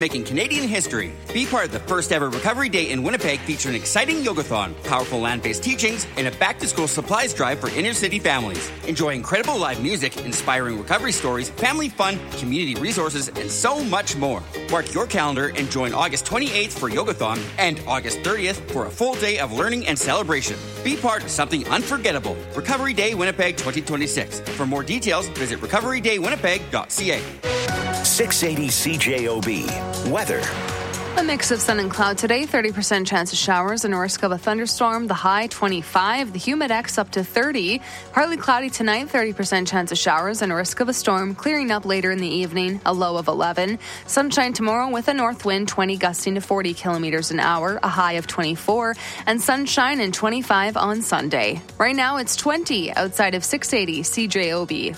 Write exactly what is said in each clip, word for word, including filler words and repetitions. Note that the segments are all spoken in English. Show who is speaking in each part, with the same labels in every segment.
Speaker 1: Making Canadian history. Be part of the first ever Recovery Day in Winnipeg featuring an exciting yogathon, powerful land-based teachings, and a back-to-school supplies drive for inner-city families. Enjoy incredible live music, inspiring recovery stories, family fun, community resources, and so much more. Mark your calendar and join August twenty-eighth for Yogathon and August thirtieth for a full day of learning and celebration. Be part of something unforgettable. Recovery Day Winnipeg twenty twenty-six. For more details, visit recovery day winnipeg dot c a.
Speaker 2: six eighty C J O B. Weather.
Speaker 3: A mix of sun and cloud today, thirty percent chance of showers and a risk of a thunderstorm. The high twenty-five, the humidex up to thirty. Partly cloudy tonight, thirty percent chance of showers and a risk of a storm. Clearing up later in the evening, a low of eleven. Sunshine tomorrow with a north wind, twenty gusting to forty kilometers an hour, a high of twenty-four. And sunshine and twenty-five on Sunday. Right now it's twenty outside of six eighty C J O B.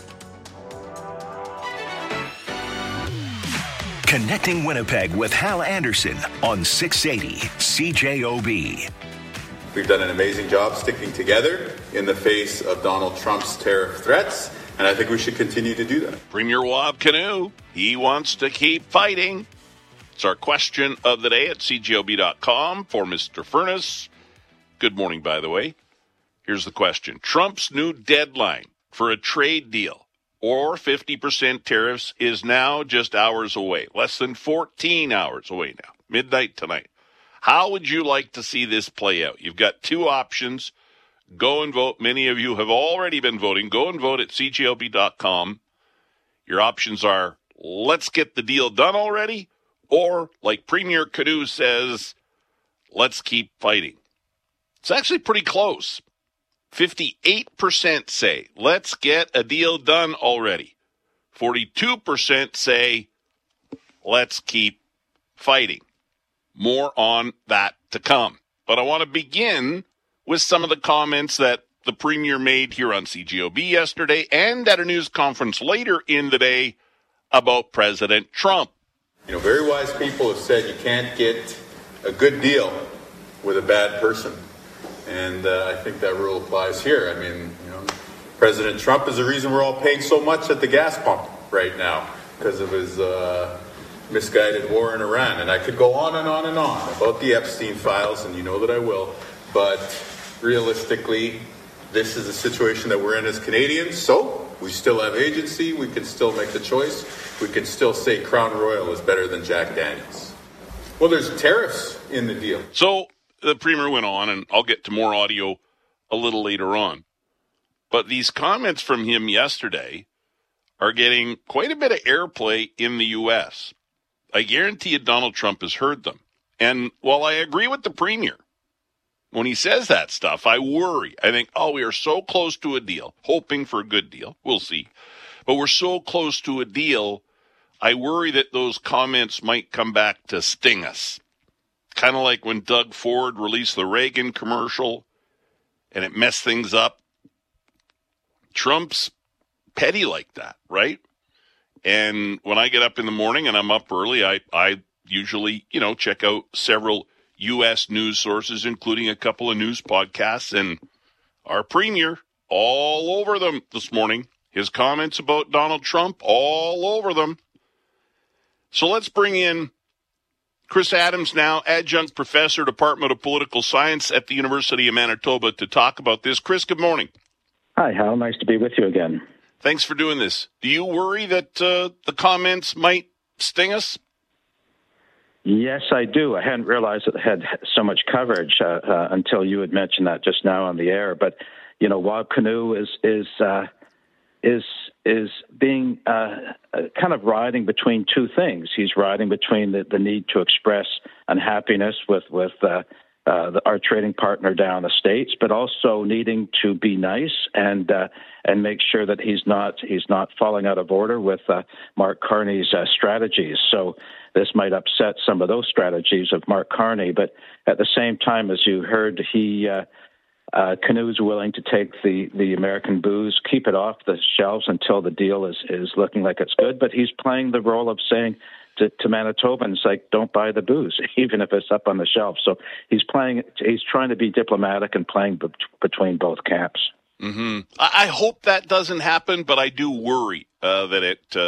Speaker 2: Connecting Winnipeg with Hal Anderson on six eighty C J O B.
Speaker 4: We've done an amazing job sticking together in the face of Donald Trump's tariff threats, and I think we should continue to do that.
Speaker 5: Premier Wab Kinew, he wants to keep fighting. It's our question of the day at c j o b dot com for Mister Furness. Good morning, by the way. Here's the question. Trump's new deadline for a trade deal or fifty percent tariffs is now just hours away, less than fourteen hours away now, midnight tonight. How would you like to see this play out? You've got two options. Go and vote. Many of you have already been voting. Go and vote at c j o b dot com. Your options are, let's get the deal done already, or, like Premier Kinew says, let's keep fighting. It's actually pretty close. fifty-eight percent say, let's get a deal done already. forty-two percent say, let's keep fighting. More on that to come. But I want to begin with some of the comments that the Premier made here on C J O B yesterday and at a news conference later in the day about President Trump.
Speaker 4: You know, very wise people have said you can't get a good deal with a bad person. And uh, I think that rule applies here. I mean, you know, President Trump is the reason we're all paying so much at the gas pump right now because of his uh, misguided war in Iran. And I could go on and on and on about the Epstein files, and you know that I will. But realistically, this is the situation that we're in as Canadians. So we still have agency. We can still make the choice. We can still say Crown Royal is better than Jack Daniels. Well, there's tariffs in the deal.
Speaker 5: So the Premier went on, and I'll get to more audio a little later on. But these comments from him yesterday are getting quite a bit of airplay in the U S. I guarantee you Donald Trump has heard them. And while I agree with the Premier, when he says that stuff, I worry. I think, oh, we are so close to a deal, hoping for a good deal. We'll see. But we're so close to a deal, I worry that those comments might come back to sting us. Kind of like when Doug Ford released the Reagan commercial and it messed things up. Trump's petty like that, right? And when I get up in the morning and I'm up early, I, I usually, you know, check out several U S news sources, including a couple of news podcasts. And our Premier, all over them this morning. His comments about Donald Trump, all over them. So let's bring in Chris Adams now, adjunct professor, Department of Political Science at the University of Manitoba, to talk about this. Chris, good morning.
Speaker 6: Hi, Hal. Nice to be with you again.
Speaker 5: Thanks for doing this. Do you worry that uh, the comments might sting us?
Speaker 6: Yes, I do. I hadn't realized it had so much coverage uh, uh, until you had mentioned that just now on the air. But, you know, Wab Kinew is is uh, is is being uh, kind of riding between two things. He's riding between the, the need to express unhappiness with with uh, uh, the, our trading partner down the States, but also needing to be nice and uh, and make sure that he's not he's not falling out of order with uh, Mark Carney's uh, strategies. So this might upset some of those strategies of Mark Carney, but at the same time, as you heard, he. Uh, Uh, Kinew's willing to take the, the American booze, keep it off the shelves until the deal is, is looking like it's good. But he's playing the role of saying to, to Manitobans, like, don't buy the booze, even if it's up on the shelf. So he's playing, he's trying to be diplomatic and playing be- between both camps.
Speaker 5: Mm-hmm. I, I hope that doesn't happen, but I do worry uh, that it, uh,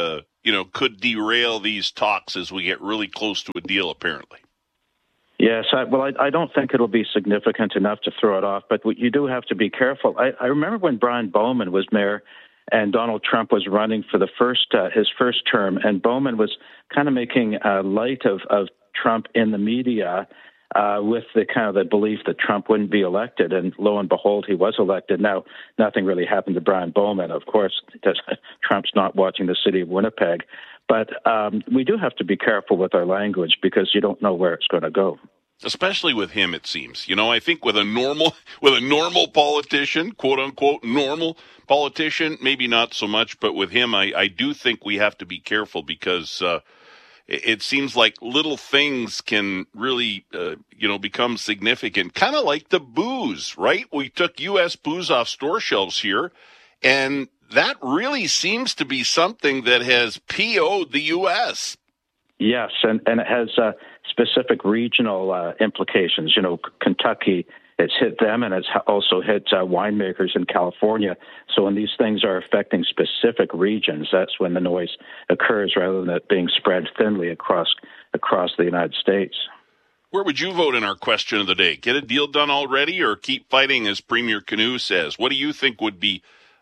Speaker 5: you know, could derail these talks as we get really close to a deal, apparently.
Speaker 6: Yes, I, well, I, I don't think it'll be significant enough to throw it off, but you do have to be careful. I, I remember when Brian Bowman was mayor and Donald Trump was running for the first uh, his first term, and Bowman was kind of making uh, light of, of Trump in the media uh, with the kind of the belief that Trump wouldn't be elected, and lo and behold, he was elected. Now, nothing really happened to Brian Bowman, of course, because Trump's not watching the city of Winnipeg. But um, we do have to be careful with our language because you don't know where it's going to go.
Speaker 5: Especially with him, it seems. You know, I think with a normal, with a normal politician, quote unquote, normal politician, maybe not so much. But with him, I, I do think we have to be careful because uh, it, it seems like little things can really, uh, you know, become significant. Kind of like the booze, right? We took U S booze off store shelves here, and that really seems to be something that has P O'd the U S.
Speaker 6: Yes, and, and it has uh, specific regional uh, implications. You know, Kentucky, it's hit them, and it's also hit uh, winemakers in California. So when these things are affecting specific regions, that's when the noise occurs rather than it being spread thinly across across the United States.
Speaker 5: Where would you vote in our question of the day? Get a deal done already or keep fighting, as Premier Canoe says? What do you think would be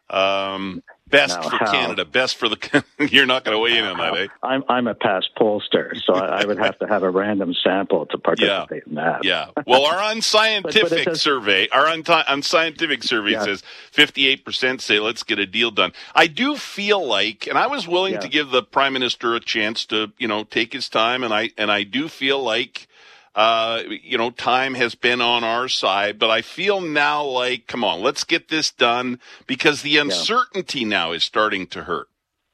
Speaker 5: um, best
Speaker 6: now,
Speaker 5: for
Speaker 6: how?
Speaker 5: Canada? Best for the – you're not going to weigh in on that, eh?
Speaker 6: I'm I'm a past pollster, so I, I would have to have a random sample to participate
Speaker 5: yeah.
Speaker 6: in that.
Speaker 5: Yeah. Well, our unscientific but, but does, survey, our un- unscientific survey yeah. says fifty-eight percent say let's get a deal done. I do feel like, and I was willing
Speaker 6: yeah.
Speaker 5: to give the Prime Minister a chance to, you know, take his time, and I and I do feel like – Uh, you know, time has been on our side, but I feel now like, come on, let's get this done because the uncertainty yeah. now is starting to hurt.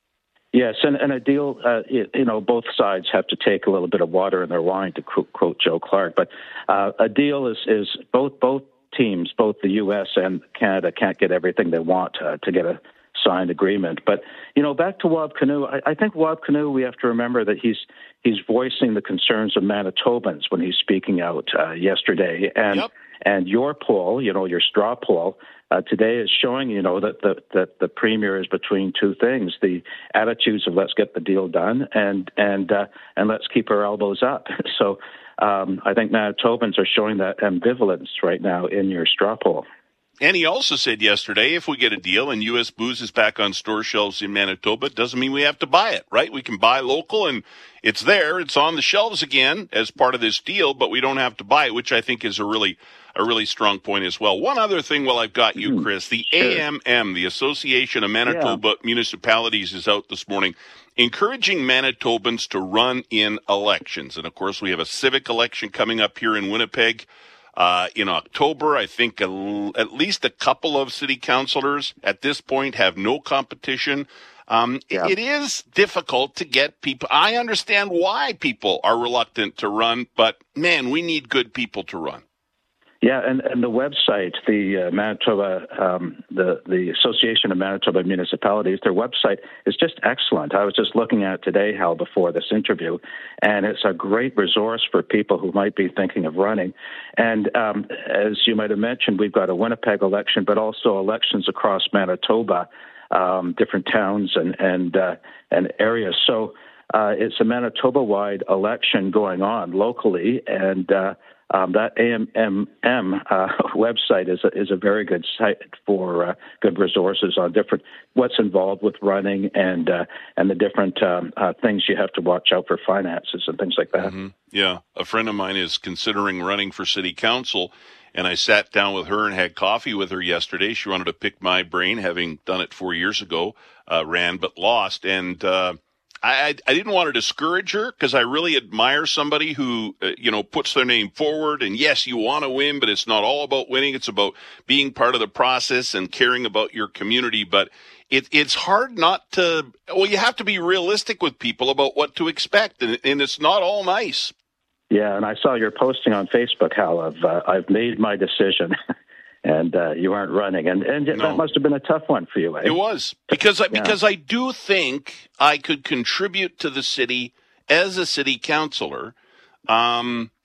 Speaker 6: Yes, and, and a deal, uh, you, you know, both sides have to take a little bit of water in their wine, to quote, quote Joe Clark. But uh, a deal is, is both both teams, both the U S and Canada, can't get everything they want uh, to get a signed agreement. But, you know, back to Wab Kinew, I, I think Wab Kinew, we have to remember that he's he's voicing the concerns of Manitobans when he's speaking out uh, yesterday. And yep. and your poll, you know, your straw poll uh, today is showing, you know, that the, that the Premier is between two things, the attitudes of let's get the deal done and, and, uh, and let's keep our elbows up. So um, I think Manitobans are showing that ambivalence right now in your straw poll.
Speaker 5: And he also said yesterday, if we get a deal and U S booze is back on store shelves in Manitoba, it doesn't mean we have to buy it, right? We can buy local and it's there. It's on the shelves again as part of this deal, but we don't have to buy it, which I think is a really, a really strong point as well. One other thing while I've got you, Chris, the sure. A M M, the Association of Manitoba yeah. Municipalities, is out this morning encouraging Manitobans to run in elections. And of course, we have a civic election coming up here in Winnipeg. Uh, in October, I think a, at least a couple of city councilors at this point have no competition. Um, yeah. it, it is difficult to get people. I understand why people are reluctant to run, but man, we need good people to run.
Speaker 6: Yeah, and, and the website, the uh, Manitoba, um, the the Association of Manitoba Municipalities, their website is just excellent. I was just looking at it today, Hal, before this interview, and it's a great resource for people who might be thinking of running. And um, as you might have mentioned, we've got a Winnipeg election, but also elections across Manitoba, um, different towns and and uh, and areas. So uh, it's a Manitoba-wide election going on locally, and uh, Um, that A M M uh, website is a, is a very good site for uh, good resources on different what's involved with running and uh, and the different um, uh, things you have to watch out for, finances and things like that.
Speaker 5: Mm-hmm. Yeah, a friend of mine is considering running for city council, and I sat down with her and had coffee with her yesterday. She wanted to pick my brain, having done it four years ago, uh, ran but lost, and uh, I, I didn't want to discourage her because I really admire somebody who, uh, you know, puts their name forward. And yes, you want to win, but it's not all about winning. It's about being part of the process and caring about your community. But it, it's hard not to, well, you have to be realistic with people about what to expect. And, and it's not all nice.
Speaker 6: Yeah. And I saw your posting on Facebook, Hal, of uh, I've made my decision. And uh, you aren't running, and and no. that must have been a tough one for you. Eh?
Speaker 5: It was because I, yeah. because I do think I could contribute to the city as a city councilor, um,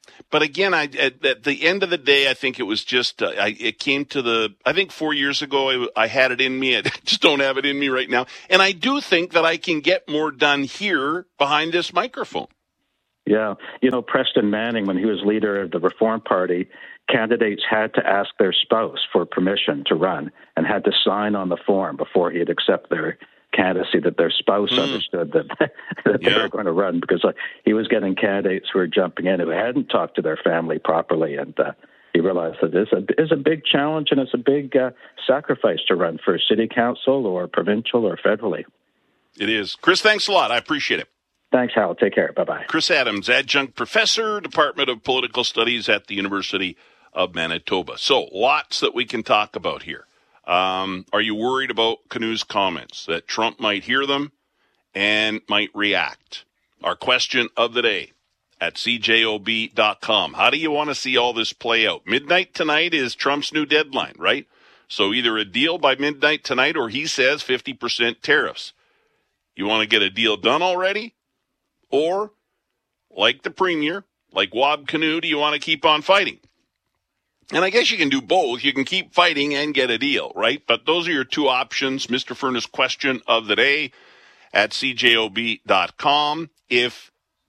Speaker 5: But again, I at, at the end of the day, I think it was just uh, I, it came to the. I think four years ago, I, I had it in me. I just don't have it in me right now. And I do think that I can get more done here behind this microphone.
Speaker 6: Yeah, you know, Preston Manning, when he was leader of the Reform Party, candidates had to ask their spouse for permission to run and had to sign on the form before he'd accept their candidacy, that their spouse mm. understood that, that yeah. they were going to run, because uh, he was getting candidates who were jumping in who hadn't talked to their family properly, and uh, he realized that this is a big challenge and it's a big uh, sacrifice to run for city council or provincial or federally.
Speaker 5: It is. Chris, thanks a lot. I appreciate it.
Speaker 6: Thanks, Hal. Take care. Bye-bye.
Speaker 5: Chris Adams, Adjunct Professor, Department of Political Studies at the University of Manitoba. So, lots that we can talk about here. Um, are you worried about Kanu's comments, that Trump might hear them and might react? Our question of the day at C J O B dot com. How do you want to see all this play out? Midnight tonight is Trump's new deadline, right? So either a deal by midnight tonight or he says fifty percent tariffs. You want to get a deal done already? Or, like the Premier, like Wab Kinew, do you want to keep on fighting? And I guess you can do both. You can keep fighting and get a deal, right? But those are your two options. Mister Furnace question of the day at C J O B dot com. If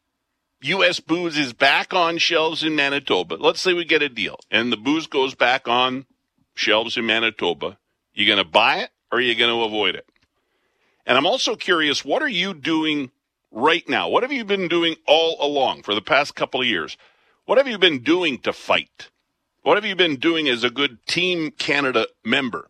Speaker 5: U S booze is back on shelves in Manitoba, let's say we get a deal, and the booze goes back on shelves in Manitoba, you going to buy it or are you going to avoid it? And I'm also curious, what are you doing right now? What have you been doing all along for the past couple of years? What have you been doing to fight? What have you been doing as a good Team Canada member?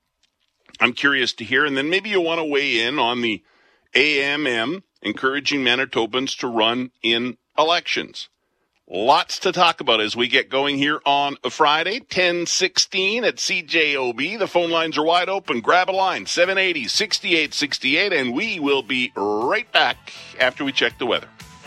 Speaker 5: I'm curious to hear. And then maybe you want to weigh in on the A M M encouraging Manitobans to run in elections. Lots to talk about as we get going here on a Friday, ten sixteen at C J O B. The phone lines are wide open. Grab a line, seven eighty, sixty-eight sixty-eight, and we will be right back after we check the weather.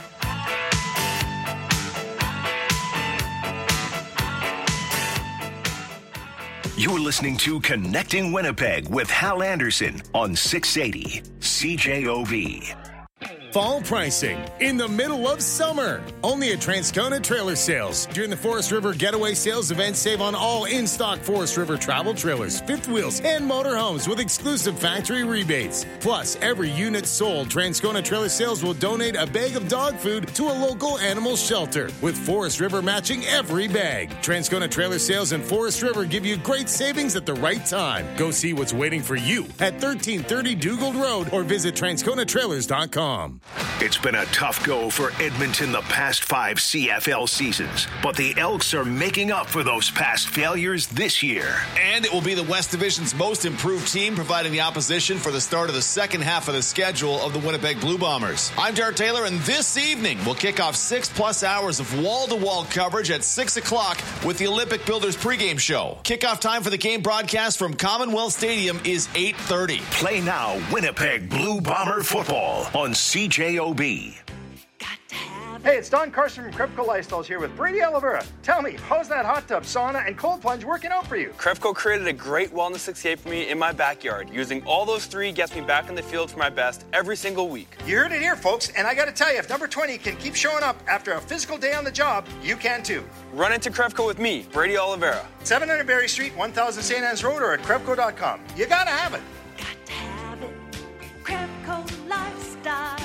Speaker 2: You're listening to Connecting Winnipeg with Hal Anderson on six eighty C J O B.
Speaker 7: Fall pricing in the middle of summer. Only at Transcona Trailer Sales. During the Forest River Getaway Sales event, save on all in-stock Forest River travel trailers, fifth wheels, and motorhomes with exclusive factory rebates. Plus, every unit sold, Transcona Trailer Sales will donate a bag of dog food to a local animal shelter, with Forest River matching every bag. Transcona Trailer Sales and Forest River give you great savings at the right time. Go see what's waiting for you at thirteen thirty Dugald Road or visit transcona trailers dot com.
Speaker 2: It's been a tough go for Edmonton the past five C F L seasons, but the Elks are making up for those past failures this year.
Speaker 8: And it will be the West Division's most improved team, providing the opposition for the start of the second half of the schedule of the Winnipeg Blue Bombers. I'm Jared Taylor, and this evening we'll kick off six plus hours of wall-to-wall coverage at six o'clock with the Olympic Builders pregame show. Kickoff time for the game broadcast from Commonwealth Stadium is eight thirty.
Speaker 2: Play now Winnipeg Blue Bomber football on C J O B.
Speaker 9: Hey, it's Don Carson from Krepco Lifestyles here with Brady Oliveira. Tell me, how's that hot tub, sauna, and cold plunge working out for you?
Speaker 10: Krepco created a great wellness sixty-eight for me in my backyard. Using all those three gets me back in the field for my best every single week.
Speaker 9: You heard it here, folks, and I got to tell you, if number twenty can keep showing up after a physical day on the job, you can too.
Speaker 10: Run into Krepco with me, Brady Oliveira.
Speaker 9: seven hundred Berry Street, one thousand Saint Anne's Road, or at krepco dot com. You got to have it.
Speaker 11: Got to have it. Krepco Lifestyles.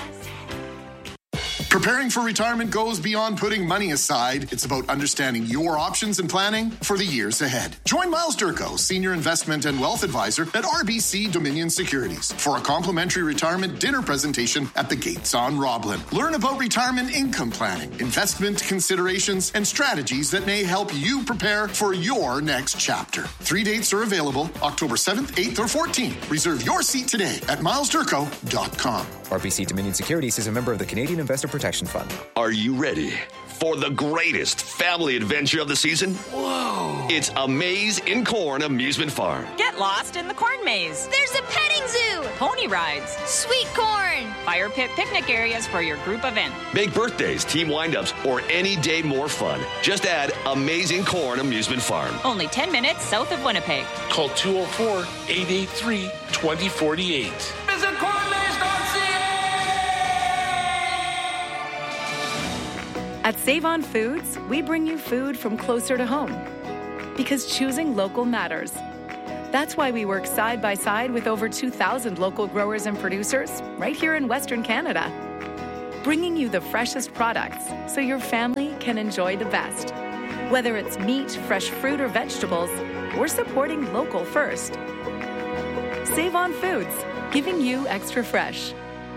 Speaker 12: Preparing for retirement goes beyond putting money aside. It's about understanding your options and planning for the years ahead. Join Miles Durko, Senior Investment and Wealth Advisor at R B C Dominion Securities, for a complimentary retirement dinner presentation at the Gates on Roblin. Learn about retirement income planning, investment considerations, and strategies that may help you prepare for your next chapter. Three dates are available, October seventh, eighth, or fourteenth. Reserve your seat today at miles durko dot com.
Speaker 13: R B C Dominion Securities is a member of the Canadian Investor Protection Fund.
Speaker 14: Are you ready for the greatest family adventure of the season? Whoa! It's a maze in corn amusement farm.
Speaker 15: Get lost in the corn maze.
Speaker 16: There's a petting zoo.
Speaker 15: Pony rides.
Speaker 16: Sweet corn.
Speaker 15: Fire pit picnic areas for your group event.
Speaker 14: Big birthdays, team windups, or any day more fun. Just add Amazing Corn Amusement Farm.
Speaker 15: Only ten minutes south of Winnipeg.
Speaker 17: Call two oh four, eight eight three, two oh four eight.
Speaker 18: Visit corn maze dot c a. At Save On Foods, we bring you food from closer to home. Because choosing local matters. That's why we work side by side with over two thousand local growers and producers right here in Western Canada. Bringing you the freshest products so your family can enjoy the best. Whether it's meat, fresh fruit, or vegetables, we're supporting local first. Save On Foods, giving you extra fresh.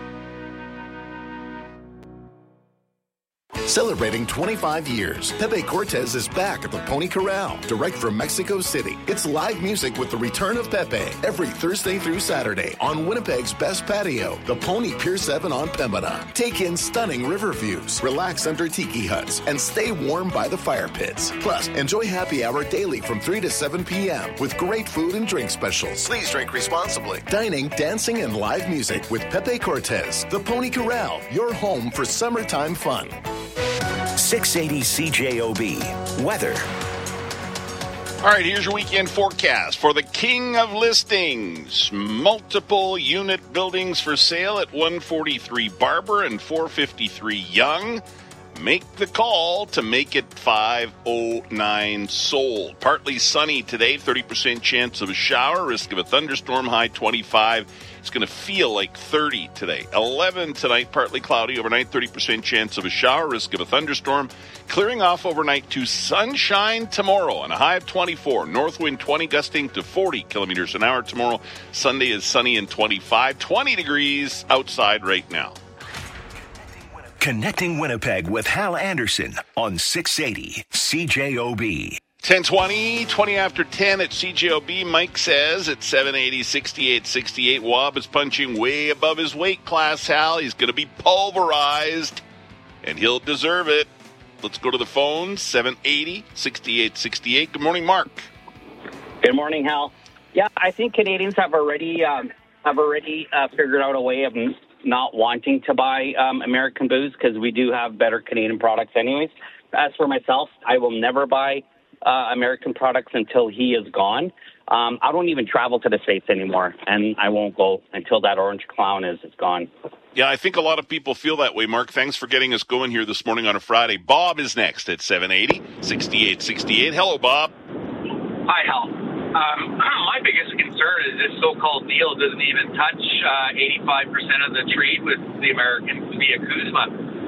Speaker 19: Celebrating twenty-five years, Pepe Cortez is back at the Pony Corral, direct from Mexico City. It's live music with the return of Pepe every Thursday through Saturday on Winnipeg's best patio, the Pony Pier seven on Pembina. Take in stunning river views, relax under tiki huts, and stay warm by the fire pits. Plus, enjoy happy hour daily from three to seven p.m. with great food and drink specials. Please drink responsibly. Dining, dancing, and live music with Pepe Cortez. The Pony Corral, your home for summertime fun.
Speaker 2: six eighty C J O B. Weather.
Speaker 5: All right, here's your weekend forecast for the king of listings. Multiple unit buildings for sale at one forty-three Barber and four fifty-three Yonge. Make the call to make it five oh nine sold. Partly sunny today, thirty percent chance of a shower, risk of a thunderstorm, high twenty-five. It's going to feel like thirty today. eleven tonight, partly cloudy overnight, thirty percent chance of a shower, risk of a thunderstorm. Clearing off overnight to sunshine tomorrow and a high of twenty-four. North wind twenty, gusting to forty kilometers an hour tomorrow. Sunday is sunny and twenty-five, twenty degrees outside right now.
Speaker 2: Connecting Winnipeg with Hal Anderson on six eighty C J O B.
Speaker 5: ten twenty, twenty after ten at C J O B. Mike says at seven eighty, sixty-eight sixty-eight. Wob is punching way above his weight class, Hal. He's going to be pulverized, and he'll deserve it. Let's go to the phone, seven eighty, sixty-eight sixty-eight. Good morning, Mark.
Speaker 20: Good morning, Hal. Yeah, I think Canadians have already um, have already uh, figured out a way of not wanting to buy um, American booze because we do have better Canadian products anyways. As for myself, I will never buy uh, American products until he is gone. Um, I don't even travel to the States anymore, and I won't go until that orange clown is, is gone.
Speaker 5: Yeah, I think a lot of people feel that way, Mark. Thanks for getting us going here this morning on a Friday. Bob is next at seven eighty, sixty-eight sixty-eight. Hello, Bob.
Speaker 21: Hi, Hal. Um, my biggest concern is this so-called deal doesn't even touch uh, eighty-five percent of the trade with the Americans via CUSMA.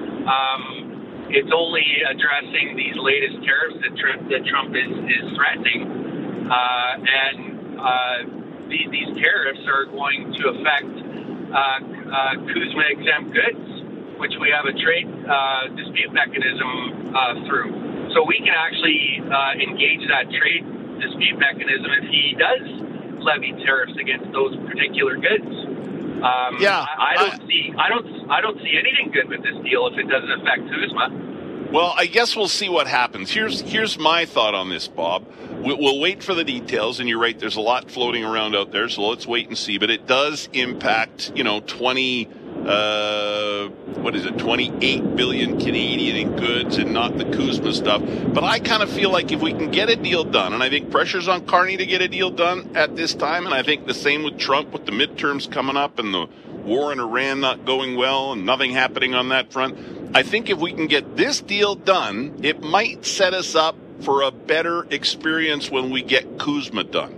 Speaker 21: Um, it's only addressing these latest tariffs that Trump, that Trump is, is threatening. Uh, and uh, the, these tariffs are going to affect uh, uh, CUSMA-exempt goods, which we have a trade uh, dispute mechanism uh, through. So we can actually uh, engage that trade dispute mechanism if he does levy tariffs against those particular goods. Um,
Speaker 5: yeah,
Speaker 21: I, I don't I, see. I don't. I don't see anything good with this deal if it doesn't affect CUSMA.
Speaker 5: Well, I guess we'll see what happens. Here's here's my thought on this, Bob. We'll, we'll wait for the details, and you're right. There's a lot floating around out there, so let's wait and see. But it does impact, you know, twenty. Uh, what is it, twenty-eight billion Canadian in goods and not the CUSMA stuff. But I kind of feel like if we can get a deal done, and I think pressure's on Carney to get a deal done at this time, and I think the same with Trump with the midterms coming up and the war in Iran not going well and nothing happening on that front. I think if we can get this deal done, it might set us up for a better experience when we get CUSMA done.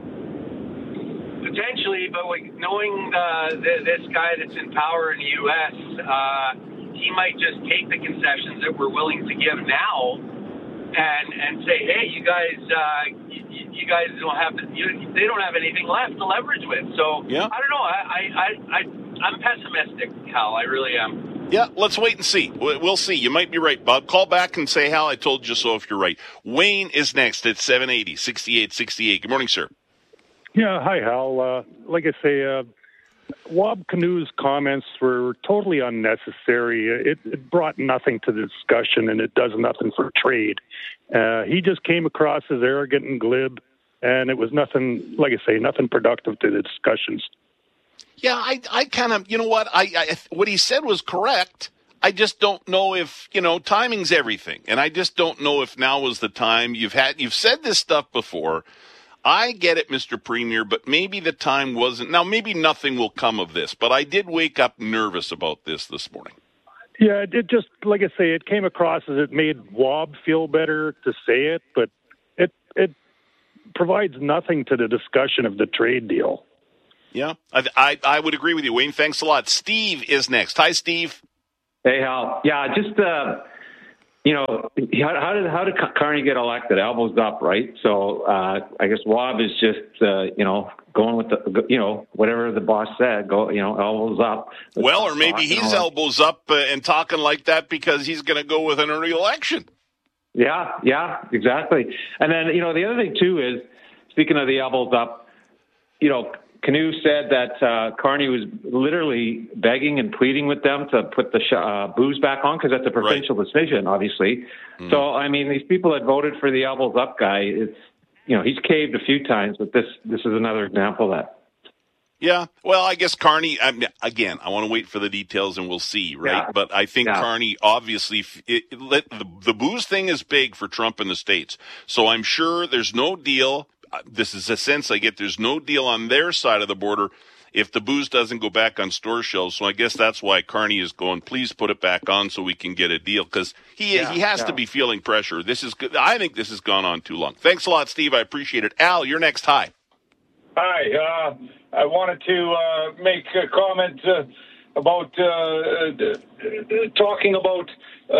Speaker 21: Potentially, but knowing uh, th- this guy that's in power in the U S, uh, he might just take the concessions that we're willing to give now, and and say, hey, you guys, uh, you, you guys don't have, to, you, they don't have anything left to leverage with. So
Speaker 5: yeah.
Speaker 21: I don't know. I, I, I, I'm pessimistic, Hal. I really am.
Speaker 5: Yeah, let's wait and see. We'll see. You might be right, Bob. Call back and say, Hal, I told you so if you're right. Wayne is next at seven eighty, sixty-eight sixty-eight. Good morning, sir.
Speaker 22: Yeah, hi, Hal. Uh, like I say, uh, Wob Canoe's comments were totally unnecessary. It, it brought nothing to the discussion, and it does nothing for trade. Uh, he just came across as arrogant and glib, and it was nothing, like I say, nothing productive to the discussions.
Speaker 5: Yeah, I, I kind of, you know what, I, I, what he said was correct. I just don't know if, you know, timing's everything, and I just don't know if now was the time. You've had, you've said this stuff before. I get it, Mister Premier, but maybe the time wasn't. Now, maybe nothing will come of this, but I did wake up nervous about this this morning.
Speaker 22: Yeah, it, it just, like I say, it came across as it made Wob feel better to say it, but it it provides nothing to the discussion of the trade deal.
Speaker 5: Yeah, I, I, I would agree with you, Wayne. Thanks a lot. Steve is next. Hi, Steve.
Speaker 1: Hey, Hal. Yeah, just, uh, you know, how, how did how did Carney get elected? Elbows up, right? So uh, I guess Wob is just, uh, you know, going with the, you know, whatever the boss said, go, you know, elbows up.
Speaker 5: Well, or maybe he's elbows up uh, and talking like that because he's going to go with an early election.
Speaker 1: Yeah, yeah, exactly. And then, you know, the other thing, too, is, speaking of the elbows up, you know, Canoe said that uh, Carney was literally begging and pleading with them to put the sh- uh, booze back on because that's a provincial right. decision, obviously. Mm. So, I mean, these people that voted for the elbows up guy, it's, you know, he's caved a few times, but this this is another example of that.
Speaker 5: Yeah, well, I guess Carney, I mean, again, I want to wait for the details and we'll see, right? Yeah. But I think yeah. Carney, obviously, it, it, the, the booze thing is big for Trump in the States. So I'm sure there's no deal. This is a sense I get. There's no deal on their side of the border if the booze doesn't go back on store shelves. So I guess that's why Carney is going, please put it back on so we can get a deal. Because he
Speaker 1: yeah,
Speaker 5: he has
Speaker 1: yeah.
Speaker 5: to be feeling pressure. This is I think this has gone on too long. Thanks a lot, Steve. I appreciate it. Al, you're next. Hi.
Speaker 3: Hi. Uh, I wanted to uh, make a comment uh, about uh, uh, talking about uh,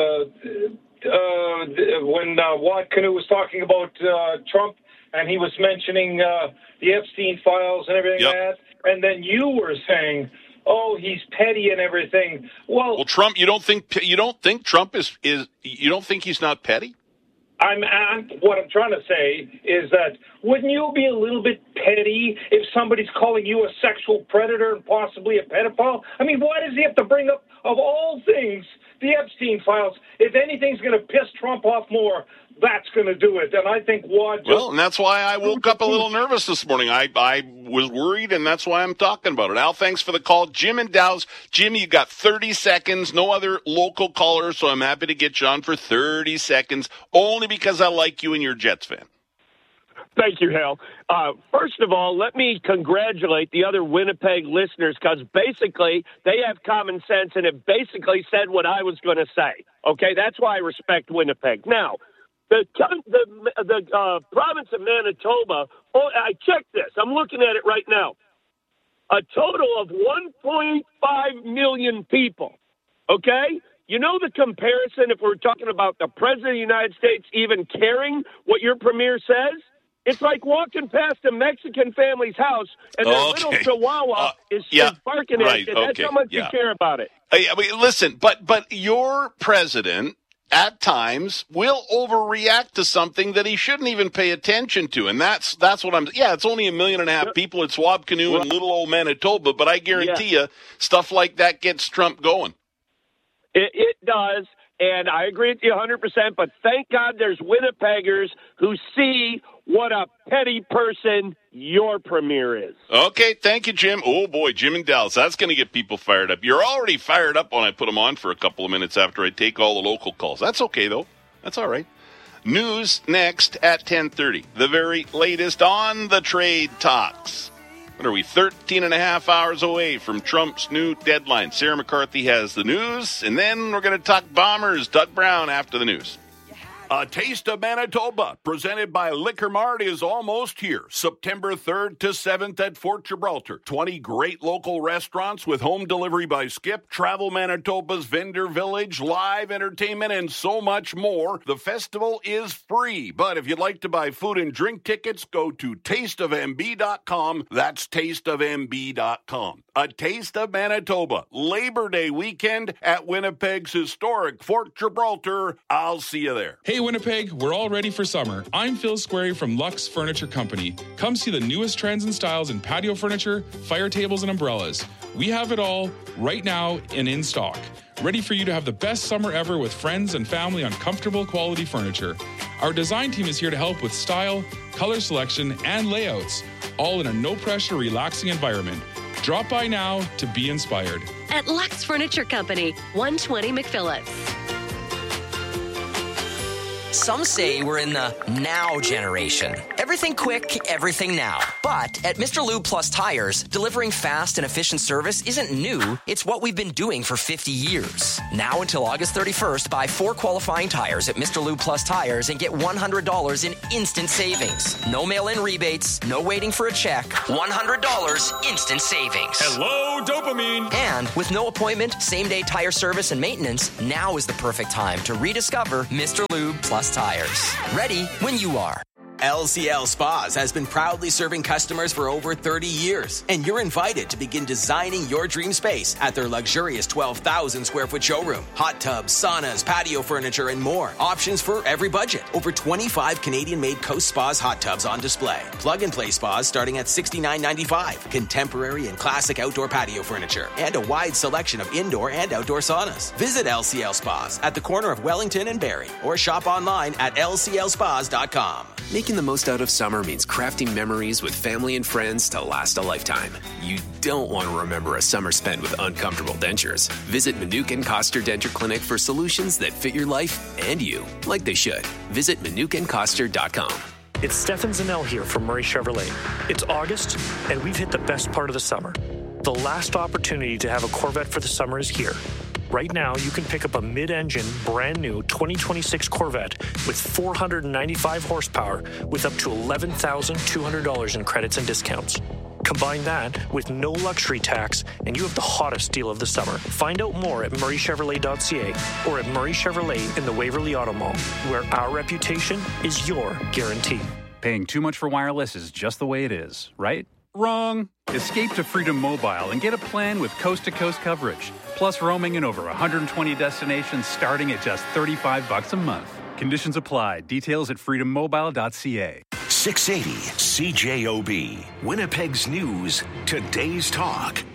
Speaker 3: uh, when uh, Wad Canoe was talking about uh, Trump. And he was mentioning uh, the Epstein files and everything
Speaker 5: yep.
Speaker 3: like that. And then you were saying, "Oh, he's petty and everything." Well,
Speaker 5: well, Trump. You don't think you don't think Trump is is you don't think he's not petty?
Speaker 3: I'm, I'm what I'm trying to say is that wouldn't you be a little bit petty if somebody's calling you a sexual predator and possibly a pedophile? I mean, why does he have to bring up, of all things, the Epstein files? If anything's going to piss Trump off more, that's going to do it. And I think Wad just...
Speaker 5: Well, and that's why I woke up a little nervous this morning. I, I was worried, and that's why I'm talking about it. Al, thanks for the call. Jim and Dow's. Jim, you got thirty seconds. No other local callers, so I'm happy to get you on for thirty seconds, only because I like you and you're a Jets fan.
Speaker 23: Thank you, Hal. Uh, first of all, let me congratulate the other Winnipeg listeners because basically they have common sense and have basically said what I was going to say. Okay, that's why I respect Winnipeg. Now, the the the uh, province of Manitoba, oh, I checked this. I'm looking at it right now. A total of one point five million people, okay? You know the comparison if we're talking about the President of the United States even caring what your premier says? It's like walking past a Mexican family's house and their
Speaker 5: okay.
Speaker 23: little chihuahua
Speaker 5: uh,
Speaker 23: is
Speaker 5: yeah,
Speaker 23: barking
Speaker 5: right,
Speaker 23: at you. That's
Speaker 5: okay,
Speaker 23: how much
Speaker 5: yeah.
Speaker 23: you care about it.
Speaker 5: I mean, listen, but but your president at times will overreact to something that he shouldn't even pay attention to, and that's that's what I'm. Yeah, it's only a million and a half people at Swab Canoe in little old Manitoba, but I guarantee yeah. you, stuff like that gets Trump going.
Speaker 23: It, it does. And I agree with you one hundred percent, but thank God there's Winnipeggers who see what a petty person your premier is.
Speaker 5: Okay, thank you, Jim. Oh, boy, Jim in Dallas. That's going to get people fired up. You're already fired up when I put them on for a couple of minutes after I take all the local calls. That's okay, though. That's all right. News next at ten thirty. The very latest on the trade talks. What are we, thirteen and a half hours away from Trump's new deadline? Sarah McCarthy has the news, and then we're going to talk Bombers. Doug Brown after the news.
Speaker 24: A Taste of Manitoba, presented by Liquor Mart, is almost here. September third to seventh at Fort Gibraltar. twenty great local restaurants with home delivery by Skip, Travel Manitoba's Vendor Village, live entertainment, and so much more. The festival is free, but if you'd like to buy food and drink tickets, go to taste of m b dot com. That's taste of m b dot com. A Taste of Manitoba, Labor Day weekend at Winnipeg's historic Fort Gibraltar. I'll see you there.
Speaker 25: Hey Winnipeg, we're all ready for summer. I'm Phil Squarey from Lux Furniture Company. Come see the newest trends and styles in patio furniture, fire tables, and umbrellas. We have it all right now and in stock. Ready for you to have the best summer ever with friends and family on comfortable quality furniture. Our design team is here to help with style, color selection, and layouts, all in a no-pressure, relaxing environment. Drop by now to be inspired.
Speaker 26: At Lux Furniture Company, one twenty McPhillips.
Speaker 27: Some say we're in the now generation.
Speaker 4: Everything quick, everything now. But at Mister Lube Plus Tires, delivering fast and efficient service isn't new. It's what we've been doing for fifty years. Now until August thirty-first, buy four qualifying tires at Mister Lube Plus Tires and get one hundred dollars in instant savings. No mail-in rebates, no waiting for a check. one hundred dollars instant savings.
Speaker 6: Hello, dopamine.
Speaker 4: And with no appointment, same-day tire service and maintenance, now is the perfect time to rediscover Mister Lube Plus Tires. Ready when you are.
Speaker 7: L C L Spas has been proudly serving customers for over thirty years, and you're invited to begin designing your dream space at their luxurious twelve thousand square foot showroom. Hot tubs, saunas, patio furniture, and more. Options for every budget. Over twenty-five Canadian-made Coast Spas hot tubs on display. Plug-and-play spas starting at sixty-nine ninety-five. Contemporary and classic outdoor patio furniture, and a wide selection of indoor and outdoor saunas. Visit L C L Spas at the corner of Wellington and Barrie, or shop online at L C L spas dot com.
Speaker 8: Making the most out of summer means crafting memories with family and friends to last a lifetime. You don't want to remember a summer spent with uncomfortable dentures. Visit Manukin Koster Denture Clinic for solutions that fit your life and you, like they should. Visit Manukin Koster dot com.
Speaker 9: It's Stefan Zanel here from Murray Chevrolet. It's August, and we've hit the best part of the summer. The last opportunity to have a Corvette for the summer is here. Right now, you can pick up a mid-engine, brand-new twenty twenty-six Corvette with four hundred ninety-five horsepower with up to eleven thousand two hundred dollars in credits and discounts. Combine that with no luxury tax, and you have the hottest deal of the summer. Find out more at murray chevrolet dot c a or at Murray Chevrolet in the Waverly Auto Mall, where our reputation is your guarantee.
Speaker 10: Paying too much for wireless is just the way it is, right? Wrong. Escape to Freedom Mobile and get a plan with coast-to-coast coverage, plus roaming in over one hundred twenty destinations starting at just thirty-five bucks a month. Conditions apply. Details at freedom mobile dot c a.
Speaker 2: six eighty C J O B, Winnipeg's News, Today's Talk.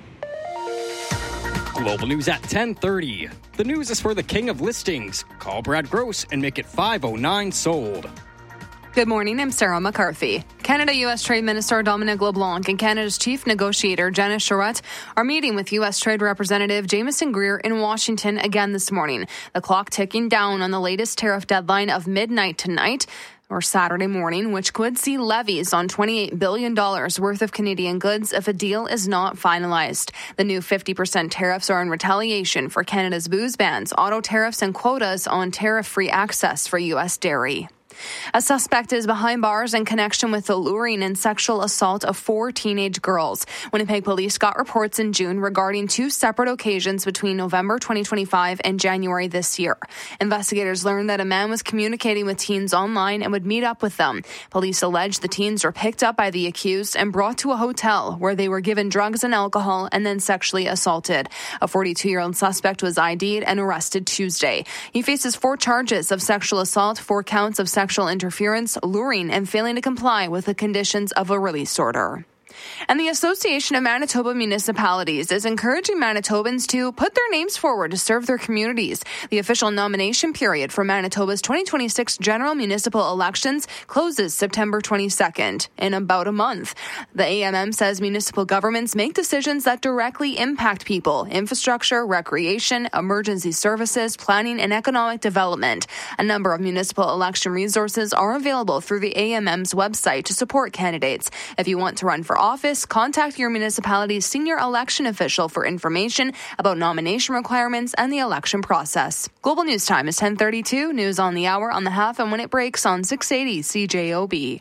Speaker 27: Global News at ten thirty. The news is for the king of listings. Call Brad Gross and make it five oh nine sold.
Speaker 28: Good morning, I'm Sarah McCarthy. Canada-U S Trade Minister Dominic LeBlanc and Canada's chief negotiator Janice Charette are meeting with U S Trade Representative Jameson Greer in Washington again this morning. The clock ticking down on the latest tariff deadline of midnight tonight, or Saturday morning, which could see levies on twenty-eight billion dollars worth of Canadian goods if a deal is not finalized. The new fifty percent tariffs are in retaliation for Canada's booze bans, auto tariffs, and quotas on tariff-free access for U S dairy. A suspect is behind bars in connection with the luring and sexual assault of four teenage girls. Winnipeg police got reports in June regarding two separate occasions between November twenty twenty-five and January this year. Investigators learned that a man was communicating with teens online and would meet up with them. Police allege the teens were picked up by the accused and brought to a hotel where they were given drugs and alcohol and then sexually assaulted. A forty-two-year-old suspect was I D'd and arrested Tuesday. He faces four charges of sexual assault, four counts of sexual Sexual interference, luring, and failing to comply with the conditions of a release order. And the Association of Manitoba Municipalities is encouraging Manitobans to put their names forward to serve their communities. The official nomination period for Manitoba's twenty twenty-six general municipal elections closes September twenty-second, in about a month. The A M M says municipal governments make decisions that directly impact people, infrastructure, recreation, emergency services, planning, and economic development. A number of municipal election resources are available through the A M M's website to support candidates. If you want to run for office, office, contact your municipality's senior election official for information about nomination requirements and the election process. Global News Time is ten thirty-two. News on the hour, on the half, and when it breaks on six eighty C J O B.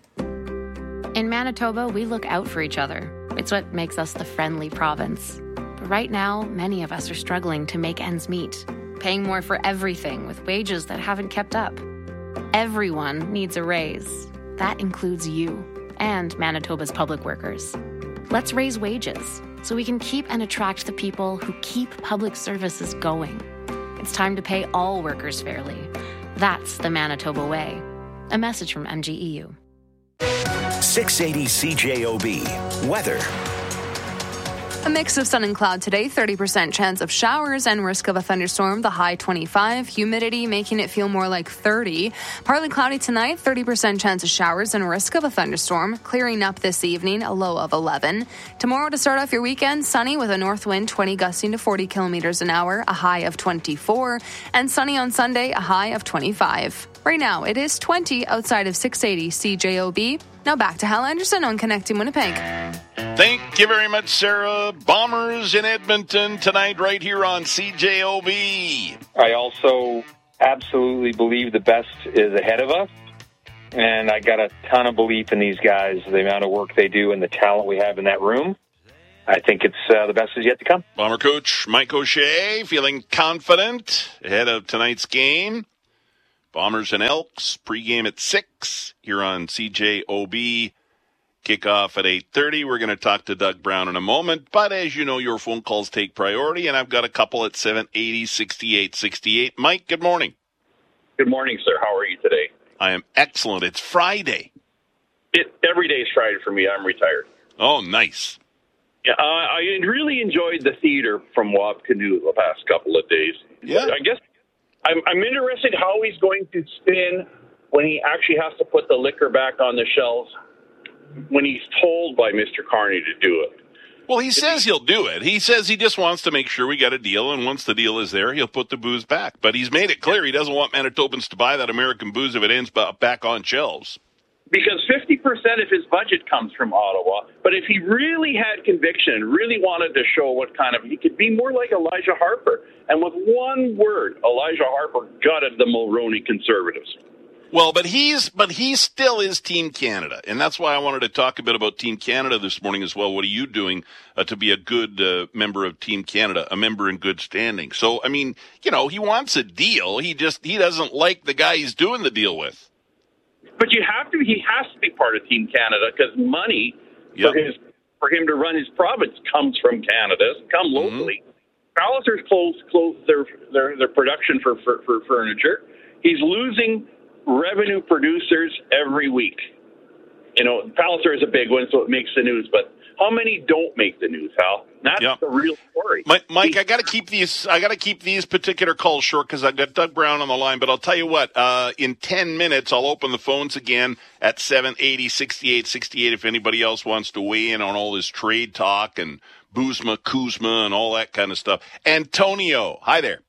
Speaker 29: In Manitoba, we look out for each other. It's what makes us the friendly province. But right now, many of us are struggling to make ends meet, paying more for everything with wages that haven't kept up. Everyone needs a raise. That includes you and Manitoba's public workers. Let's raise wages so we can keep and attract the people who keep public services going. It's time to pay all workers fairly. That's the Manitoba way. A message from M G E U.
Speaker 2: six eighty C J O B. Weather.
Speaker 28: A mix of sun and cloud today, thirty percent chance of showers and risk of a thunderstorm, the high twenty-five. Humidity making it feel more like thirty. Partly cloudy tonight, thirty percent chance of showers and risk of a thunderstorm. Clearing up this evening, a low of eleven. Tomorrow to start off your weekend, sunny with a north wind twenty gusting to forty kilometers an hour, a high of twenty-four. And sunny on Sunday, a high of twenty-five. Right now, it is twenty outside of six eighty C J O B. Now back to Hal Anderson on Connecting Winnipeg.
Speaker 5: Thank you very much, Sarah. Bombers in Edmonton tonight right here on C J O B.
Speaker 6: I also absolutely believe the best is ahead of us. And I got a ton of belief in these guys, the amount of work they do and the talent we have in that room. I think it's uh, the best is yet to come.
Speaker 5: Bomber coach Mike O'Shea feeling confident ahead of tonight's game. Bombers and Elks, pregame at six here on C J O B. Kickoff at eight thirty. We're going to talk to Doug Brown in a moment. But as you know, your phone calls take priority, and I've got a couple at seven eighty, sixty-eight sixty-eight. Mike, good morning.
Speaker 11: Good morning, sir. How are you today?
Speaker 5: I am excellent. It's Friday.
Speaker 11: It, every day is Friday for me. I'm retired.
Speaker 5: Oh, nice.
Speaker 11: Yeah, uh, I really enjoyed the theater from Wab Canoe the past couple of days.
Speaker 5: Yeah.
Speaker 11: I guess I'm, I'm interested how he's going to spin when he actually has to put the liquor back on the shelves when he's told by Mister Carney to do it.
Speaker 5: Well, he says he'll do it. He says he just wants to make sure we got a deal, and once the deal is there, he'll put the booze back. But he's made it clear he doesn't want Manitobans to buy that American booze if it ends back on shelves.
Speaker 11: Because fifty percent of his budget comes from Ottawa. But if he really had conviction and really wanted to show what kind of, he could be more like Elijah Harper. And with one word, Elijah Harper gutted the Mulroney Conservatives.
Speaker 5: Well, but he's but he still is Team Canada, and that's why I wanted to talk a bit about Team Canada this morning as well. What are you doing uh, to be a good uh, member of Team Canada, a member in good standing? So, I mean, you know, he wants a deal. He just he doesn't like the guy he's doing the deal with.
Speaker 11: But you have to. He has to be part of Team Canada because money
Speaker 5: yep.
Speaker 11: for his for him to run his province comes from Canada, come locally. Mm-hmm. Palliser's closed closed their their their production for, for for furniture. He's losing revenue producers every week. You know, Palliser is a big one, so it makes the news. But how many don't make the news, Hal? That's
Speaker 5: yep.
Speaker 11: the real story.
Speaker 5: Mike, Mike I got to keep these. I got to keep these particular calls short because I've got Doug Brown on the line. But I'll tell you what. Uh, in ten minutes, I'll open the phones again at seven eighty, sixty-eight sixty-eight. If anybody else wants to weigh in on all this trade talk and Boozma, Kuzma, and all that kind of stuff. Antonio, hi there.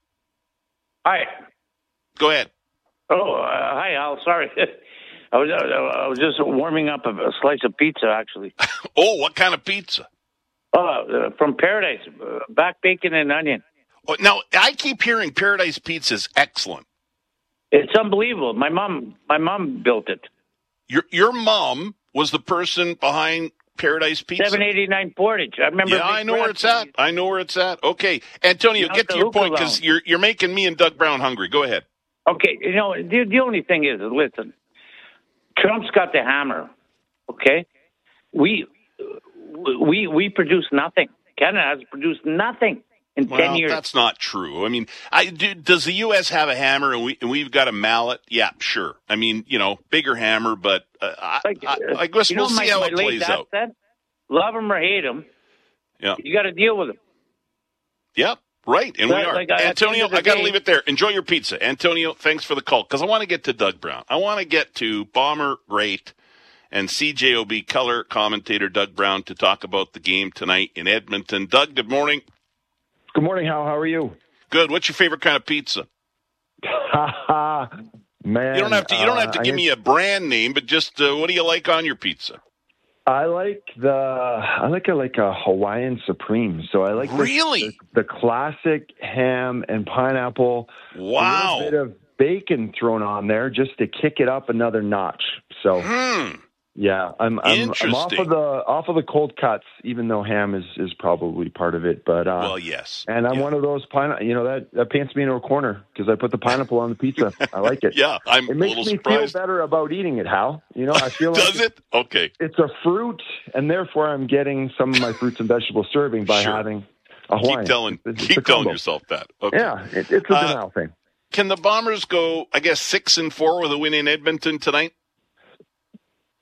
Speaker 12: Hi.
Speaker 5: Go ahead.
Speaker 12: Oh, uh, hi, Al. Sorry. I was uh, I was just warming up a, a slice of pizza, actually.
Speaker 5: Oh, what kind of pizza?
Speaker 12: Oh, uh, from Paradise, uh, back bacon and onion.
Speaker 5: Oh, now, I keep hearing Paradise Pizza is excellent.
Speaker 12: It's unbelievable. My mom, my mom built it.
Speaker 5: Your your mom was the person behind Paradise Pizza?
Speaker 12: seven eighty-nine Portage. I remember.
Speaker 5: Yeah, I know where it's at. I know where it's at. Okay. Antonio, get to your point because you're, you're making me and Doug Brown hungry. Go ahead.
Speaker 12: Okay, you know, the, the only thing is, listen, Trump's got the hammer, okay? We we we produce nothing. Canada has produced nothing in
Speaker 5: well,
Speaker 12: ten years.
Speaker 5: That's not true. I mean, I, do, does the U S have a hammer and, we, and we've got a mallet? Yeah, sure. I mean, you know, bigger hammer, but uh, I, like, I, I guess we'll see my, how
Speaker 12: my
Speaker 5: it plays out.
Speaker 12: Said, love him or hate him,
Speaker 5: yeah.
Speaker 12: you got to deal with him.
Speaker 5: Yep. Right, and
Speaker 12: right,
Speaker 5: we are.
Speaker 12: Like I,
Speaker 5: Antonio, I got to leave it there. Enjoy your pizza. Antonio, thanks for the call, because I want to get to Doug Brown. I want to get to Bomber Great and C J O B color commentator Doug Brown to talk about the game tonight in Edmonton. Doug, good morning.
Speaker 13: Good morning, Hal. How are you?
Speaker 5: Good. What's your favorite kind of pizza?
Speaker 13: Man,
Speaker 5: you don't have to. You don't have to
Speaker 13: uh,
Speaker 5: give me a brand name, but just uh, what do you like on your pizza?
Speaker 13: I like the I like a like a Hawaiian Supreme. So I like
Speaker 5: really
Speaker 13: the, the, the classic ham and pineapple.
Speaker 5: Wow,
Speaker 13: a little bit of bacon thrown on there just to kick it up another notch. So
Speaker 5: hmm.
Speaker 13: yeah, I'm I'm, I'm off of the off of the cold cuts, even though ham is, is probably part of it. But uh,
Speaker 5: well, yes,
Speaker 13: and I'm
Speaker 5: yeah.
Speaker 13: one of those pine. You know that that paints me into a corner because I put the pineapple on the pizza. I like it.
Speaker 5: Yeah, I'm
Speaker 13: it makes
Speaker 5: a little
Speaker 13: me
Speaker 5: surprised.
Speaker 13: feel better about eating it. Hal, you know, I feel like
Speaker 5: does it? Okay,
Speaker 13: it's a fruit, and therefore I'm getting some of my fruits and vegetables serving by
Speaker 5: sure.
Speaker 13: having a Hawaiian.
Speaker 5: Keep telling
Speaker 13: it's, it's
Speaker 5: keep telling yourself that. Okay.
Speaker 13: Yeah, it, it's a
Speaker 5: uh,
Speaker 13: denial thing.
Speaker 5: Can the Bombers go, I guess, six and four with a win in Edmonton tonight?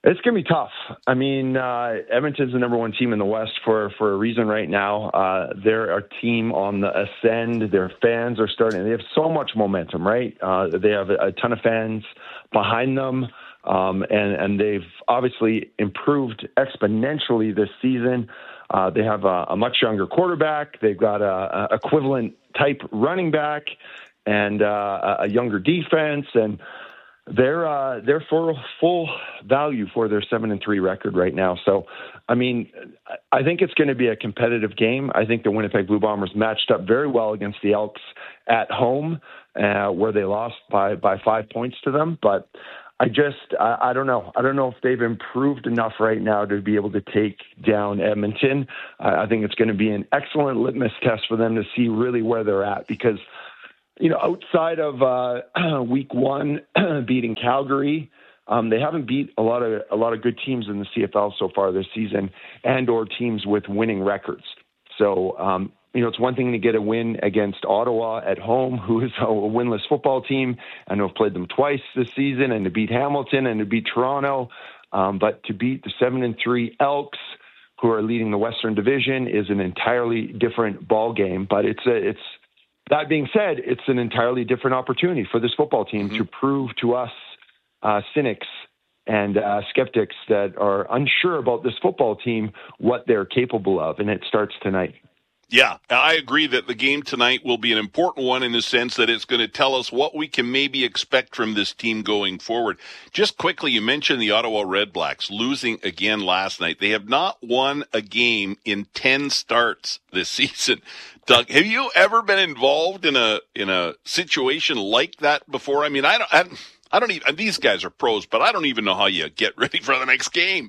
Speaker 13: It's going to be tough. I mean, uh, Edmonton's the number one team in the West for, for a reason right now. Uh, they're a team on the ascend. Their fans are starting. They have so much momentum, right? Uh, they have a, a ton of fans behind them, um, and, and they've obviously improved exponentially this season. Uh, they have a, a much younger quarterback. They've got a, a equivalent type running back and uh, a younger defense, and They're uh, they're for full value for their seven and three record right now. So, I mean, I think it's going to be a competitive game. I think the Winnipeg Blue Bombers matched up very well against the Elks at home, uh, where they lost by by five points to them. But I just I, I don't know. I don't know if they've improved enough right now to be able to take down Edmonton. Uh, I think it's going to be an excellent litmus test for them to see really where they're at, because, you know, outside of uh, week one beating Calgary, um, they haven't beat a lot of a lot of good teams in the C F L so far this season, and or teams with winning records. So, um, you know, it's one thing to get a win against Ottawa at home, who is a winless football team, and who have played them twice this season, and to beat Hamilton and to beat Toronto, um, but to beat the seven and three Elks, who are leading the Western Division, is an entirely different ball game. But it's a it's That being said, it's an entirely different opportunity for this football team mm-hmm. to prove to us uh, cynics and uh, skeptics that are unsure about this football team what they're capable of, and it starts tonight.
Speaker 5: Yeah, I agree that the game tonight will be an important one in the sense that it's going to tell us what we can maybe expect from this team going forward. Just quickly, you mentioned the Ottawa Redblacks losing again last night. They have not won a game in ten starts this season. Doug, have you ever been involved in a in a situation like that before? I mean, I don't, I, I don't even. These guys are pros, but I don't even know how you get ready for the next game.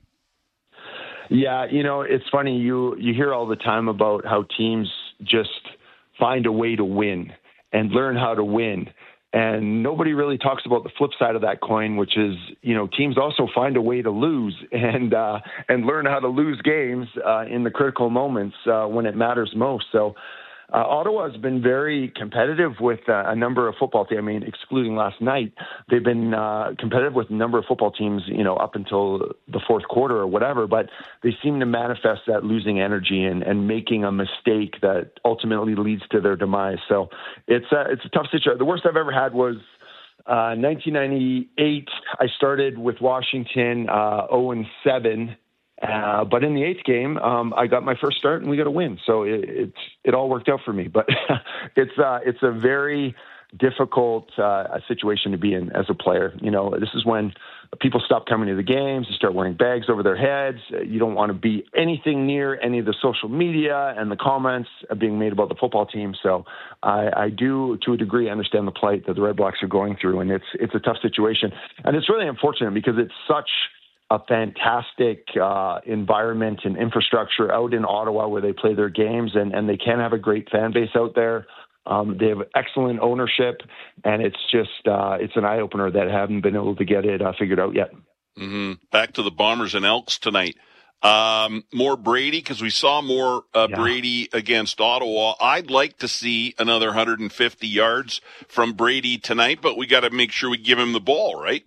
Speaker 13: Yeah, you know, it's funny. You you hear all the time about how teams just find a way to win and learn how to win. And nobody really talks about the flip side of that coin, which is, you know, teams also find a way to lose and uh, and learn how to lose games uh, in the critical moments uh, when it matters most. So uh, Ottawa has been very competitive with uh, a number of football teams. I mean, excluding last night, they've been uh, competitive with a number of football teams, you know, up until the fourth quarter or whatever. But they seem to manifest that losing energy and, and making a mistake that ultimately leads to their demise. So it's a, it's a tough situation. The worst I've ever had was uh, nineteen ninety-eight. I started with Washington uh, oh and seven. Uh, but in the eighth game, um, I got my first start and we got a win. So it, it's, it all worked out for me, but it's, uh, it's a very difficult, uh, situation to be in as a player. You know, this is when people stop coming to the games, they start wearing bags over their heads. You don't want to be anything near any of the social media and the comments being made about the football team. So I, I do, to a degree, understand the plight that the Redblacks are going through, and it's, it's a tough situation. And it's really unfortunate because it's such a fantastic uh, environment and infrastructure out in Ottawa where they play their games, and, and they can have a great fan base out there. Um, they have excellent ownership, and it's just uh, it's an eye opener that I haven't been able to get it uh, figured out yet.
Speaker 5: Mm-hmm. Back to the Bombers and Elks tonight. Um, more Brady, because we saw more uh, yeah. Brady against Ottawa. I'd like to see another one hundred fifty yards from Brady tonight, but we got to make sure we give him the ball, right?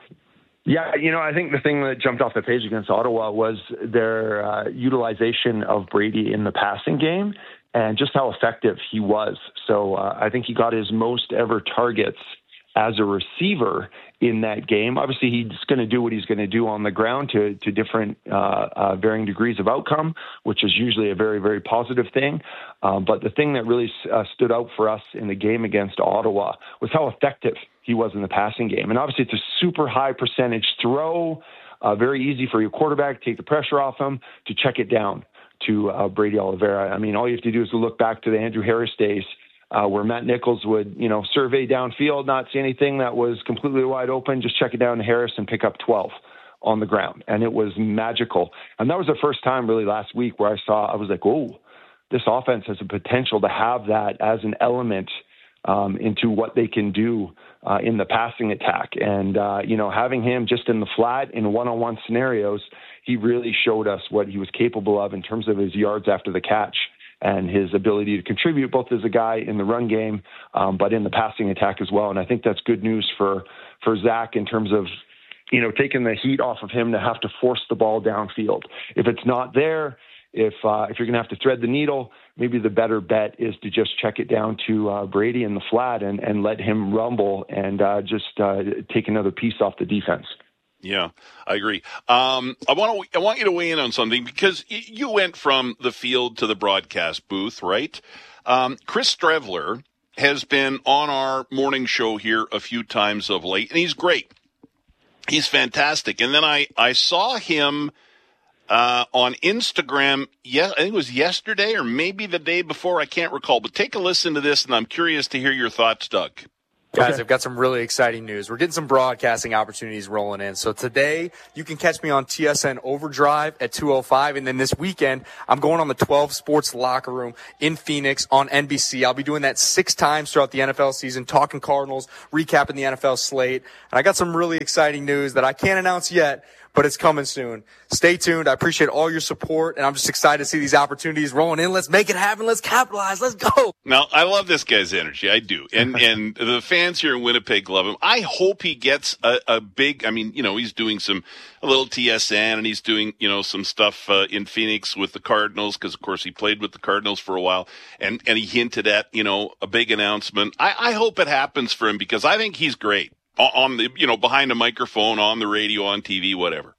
Speaker 13: Yeah, you know, I think the thing that jumped off the page against Ottawa was their uh, utilization of Brady in the passing game and just how effective he was. So uh, I think he got his most ever targets as a receiver in that game. Obviously, he's going to do what he's going to do on the ground to, to different uh, uh, varying degrees of outcome, which is usually a very, very positive thing. Um, but the thing that really uh, stood out for us in the game against Ottawa was how effective he was in the passing game. And obviously, it's a super high percentage throw, uh, very easy for your quarterback to take the pressure off him, to check it down to uh, Brady Oliveira. I mean, all you have to do is to look back to the Andrew Harris days, Uh, where Matt Nichols would, you know, survey downfield, not see anything that was completely wide open, just check it down to Harris and pick up twelve on the ground. And it was magical. And that was the first time really last week where I saw, I was like, oh, this offense has the potential to have that as an element um, into what they can do uh, in the passing attack. And, uh, you know, having him just in the flat in one-on-one scenarios, he really showed us what he was capable of in terms of his yards after the catch and his ability to contribute both as a guy in the run game, um, but in the passing attack as well. And I think that's good news for, for Zach in terms of you know, taking the heat off of him to have to force the ball downfield. If it's not there, if uh, if you're going to have to thread the needle, maybe the better bet is to just check it down to uh, Brady in the flat and, and let him rumble and uh, just uh, take another piece off the defense.
Speaker 5: Yeah, I agree. Um, I want to. I want you to weigh in on something because y- you went from the field to the broadcast booth, right? Um, Chris Streveler has been on our morning show here a few times of late, and he's great. He's fantastic. And then I, I saw him uh, on Instagram. Yeah, I think it was yesterday or maybe the day before. I can't recall. But take a listen to this, and I'm curious to hear your thoughts, Doug.
Speaker 14: Guys, okay. I've got some really exciting news. We're getting some broadcasting opportunities rolling in. So today, you can catch me on T S N Overdrive at two oh five. And then this weekend, I'm going on the twelve Sports Locker Room in Phoenix on N B C. I'll be doing that six times throughout the N F L season, talking Cardinals, recapping the N F L slate. And I got some really exciting news that I can't announce yet, but it's coming soon. Stay tuned. I appreciate all your support, and I'm just excited to see these opportunities rolling in. Let's make it happen. Let's capitalize. Let's go.
Speaker 5: Now, I love this guy's energy. I do. And and the fans here in Winnipeg love him. I hope he gets a, a big, I mean, you know, he's doing some, a little T S N, and he's doing, you know, some stuff uh, in Phoenix with the Cardinals, because, of course, he played with the Cardinals for a while, and, and he hinted at, you know, a big announcement. I, I hope it happens for him, because I think he's great on the, you know, behind a microphone, on the radio, on T V, whatever.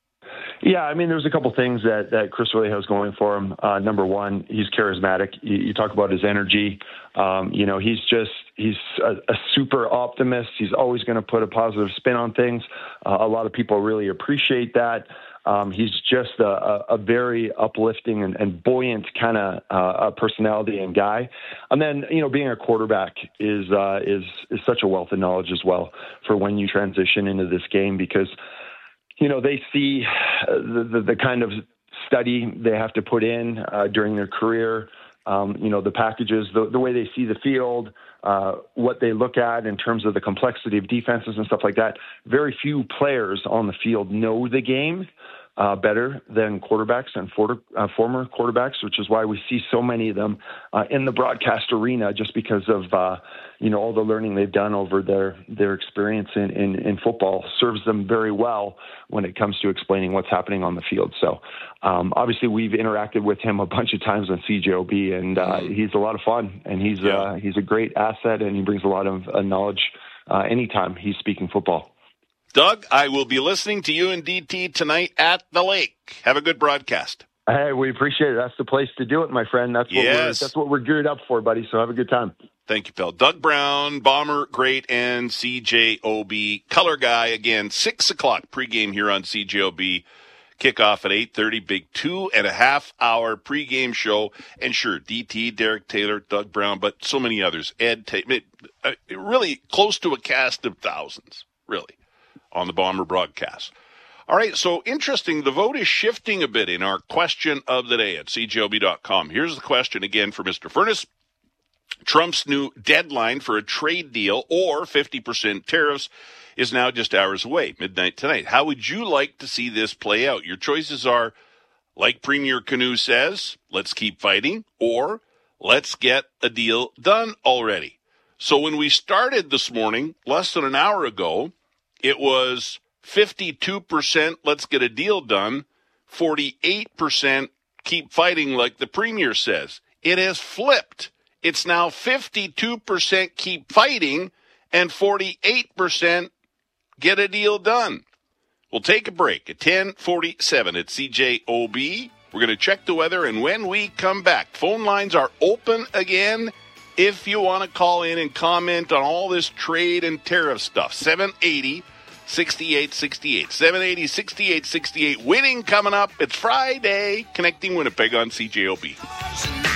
Speaker 13: Yeah, I mean, there's a couple things that, that Chris really has going for him. Uh, number one, he's charismatic. You, you talk about his energy. Um, you know, he's just, he's a, a super optimist. He's always going to put a positive spin on things. Uh, a lot of people really appreciate that. Um, he's just a, a, a very uplifting and, and buoyant kind of uh, personality and guy. And then, you know, being a quarterback is, uh, is, is such a wealth of knowledge as well for when you transition into this game, because you know, they see the, the, the kind of study they have to put in uh, during their career, um, you know, the packages, the, the way they see the field, uh, what they look at in terms of the complexity of defenses and stuff like that. Very few players on the field know the game uh, better than quarterbacks and for, uh, former quarterbacks, which is why we see so many of them uh, in the broadcast arena, just because of, uh, you know, all the learning they've done over their, their experience in, in, in football serves them very well when it comes to explaining what's happening on the field. So um, obviously we've interacted with him a bunch of times on C J O B, and uh, he's a lot of fun, and he's, yeah. uh, he's a great asset, and he brings a lot of uh, knowledge uh, anytime he's speaking football.
Speaker 5: Doug, I will be listening to you and D T tonight at the lake. Have a good broadcast.
Speaker 13: Hey, we appreciate it. That's the place to do it, my friend. That's what, yes. we're, that's what we're geared up for, buddy. So have a good time.
Speaker 5: Thank you, pal. Doug Brown, Bomber, great, and C J O B, color guy. Again, six o'clock pregame here on C J O B. Kickoff at eight thirty. Big two and a half hour pregame show. And sure, D T, Derek Taylor, Doug Brown, but so many others. Ed, Taylor, really close to a cast of thousands, really, on the Bomber broadcast. All right, so interesting. The vote is shifting a bit in our question of the day at C J O B dot com. Here's the question again for Mister Furness. Trump's new deadline for a trade deal or fifty percent tariffs is now just hours away, midnight tonight. How would you like to see this play out? Your choices are, like Premier Canoe says, let's keep fighting, or let's get a deal done already. So when we started this morning, less than an hour ago, it was fifty-two percent let's get a deal done, forty-eight percent keep fighting like the Premier says. It has flipped. It's now fifty-two percent keep fighting and forty-eight percent get a deal done. We'll take a break at ten forty-seven at C J O B. We're going to check the weather, and when we come back, phone lines are open again if you want to call in and comment on all this trade and tariff stuff. seven eighty, sixty-eight sixty-eight. seven eighty, sixty-eight sixty-eight. Winning coming up. It's Friday. Connecting Winnipeg on C J O B.